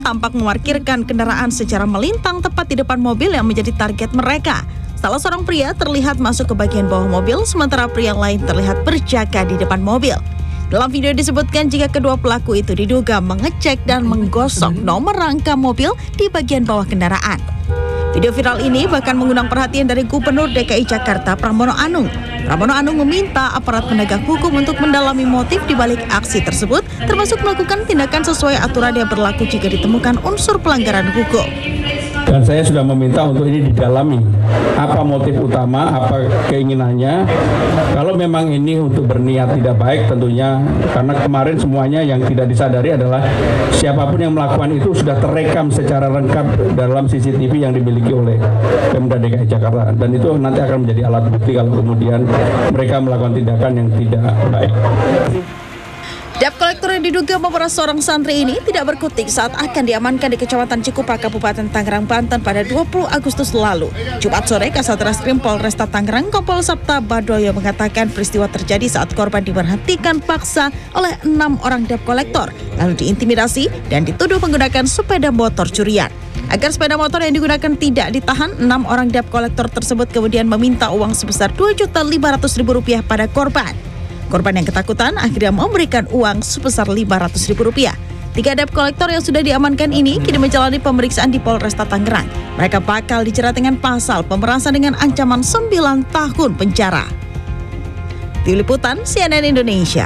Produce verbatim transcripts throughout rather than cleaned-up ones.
tampak memarkirkan kendaraan secara melintang tepat di depan mobil yang menjadi target mereka. Salah seorang pria terlihat masuk ke bagian bawah mobil, sementara pria lain terlihat berjaga di depan mobil. Dalam video disebutkan jika kedua pelaku itu diduga mengecek dan menggosok nomor rangka mobil di bagian bawah kendaraan. Video viral ini bahkan mengundang perhatian dari Gubernur D K I Jakarta Pramono Anung. Pramono Anung meminta aparat penegak hukum untuk mendalami motif di balik aksi tersebut, termasuk melakukan tindakan sesuai aturan yang berlaku jika ditemukan unsur pelanggaran hukum. Dan saya sudah meminta untuk ini didalami, apa motif utama, apa keinginannya. Kalau memang ini untuk berniat tidak baik tentunya, karena kemarin semuanya yang tidak disadari adalah siapapun yang melakukan itu sudah terekam secara lengkap dalam C C T V yang dimiliki oleh Pemda D K I Jakarta. Dan itu nanti akan menjadi alat bukti kalau kemudian mereka melakukan tindakan yang tidak baik. Debt kolektor yang diduga memeras seorang santri ini tidak berkutik saat akan diamankan di Kecamatan Cikupa, Kabupaten Tangerang, Banten pada dua puluh Agustus lalu. Jumat sore, Kasat Reskrim Polresta Tangerang Kompol Sabta Badoyo mengatakan peristiwa terjadi saat korban diberhentikan paksa oleh enam orang debt kolektor, lalu diintimidasi dan dituduh menggunakan sepeda motor curian. Agar sepeda motor yang digunakan tidak ditahan, enam orang debt kolektor tersebut kemudian meminta uang sebesar dua juta lima ratus ribu rupiah pada korban. Korban yang ketakutan akhirnya memberikan uang sebesar lima ratus ribu rupiah. Tiga debt kolektor yang sudah diamankan ini kini menjalani pemeriksaan di Polresta Tangerang. Mereka bakal dijerat dengan pasal pemerasan dengan ancaman sembilan tahun penjara. Tim Liputan C N N Indonesia.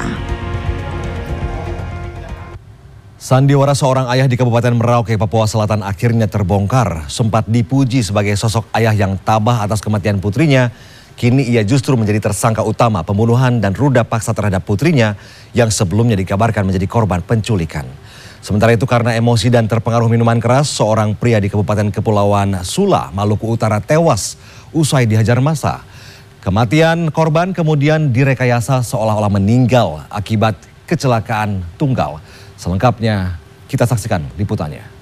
Sandiwara seorang ayah di Kabupaten Merauke, Papua Selatan akhirnya terbongkar. Sempat dipuji sebagai sosok ayah yang tabah atas kematian putrinya, kini ia justru menjadi tersangka utama pembunuhan dan ruda paksa terhadap putrinya yang sebelumnya dikabarkan menjadi korban penculikan. Sementara itu karena emosi dan terpengaruh minuman keras, seorang pria di Kabupaten Kepulauan Sula, Maluku Utara tewas usai dihajar massa. Kematian korban kemudian direkayasa seolah-olah meninggal akibat kecelakaan tunggal. Selengkapnya kita saksikan liputannya.